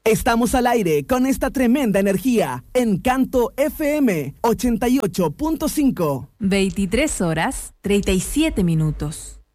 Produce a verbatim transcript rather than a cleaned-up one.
Estamos al aire con esta tremenda energía. Encanto F M ochenta y ocho punto cinco. veintitrés horas, treinta y siete minutos.